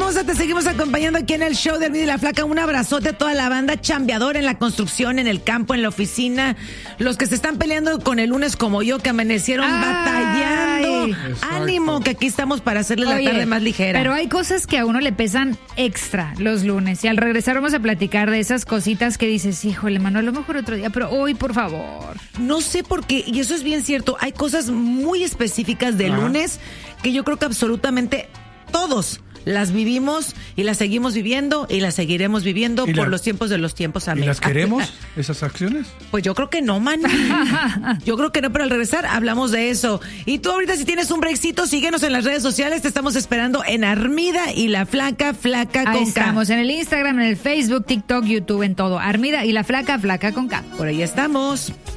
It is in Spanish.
hermosa, te seguimos acompañando aquí en el show de Armida y la Flaca. Un abrazote a toda la banda chambeadora en la construcción, en el campo, en la oficina. Los que se están peleando con el lunes como yo, que amanecieron batallando. Exacto. Ánimo, que aquí estamos para hacerles la tarde más ligera. Pero hay cosas que a uno le pesan extra los lunes. Y al regresar vamos a platicar de esas cositas que dices, híjole, mano, a lo mejor otro día, pero hoy, por favor. No sé por qué, y eso es bien cierto, hay cosas muy específicas de lunes que yo creo que absolutamente todos las vivimos y las seguimos viviendo y las seguiremos viviendo por los tiempos de los tiempos. Amén. ¿Y las queremos, esas acciones? Pues yo creo que no, man. Yo creo que no, pero al regresar hablamos de eso. Y tú ahorita si tienes un breakcito, síguenos en las redes sociales. Te estamos esperando en Armida y la Flaca, Flaca con K. Ahí estamos, en el Instagram, en el Facebook, TikTok, YouTube, en todo. Armida y la Flaca, Flaca con K. Por ahí estamos.